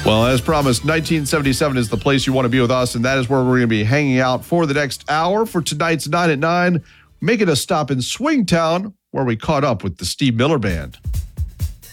Well, as promised, 1977 is the place you want to be with us, and that is where we're going to be hanging out for the next hour. For tonight's 9 at 9, making a stop in Swingtown, where we caught up with the Steve Miller Band.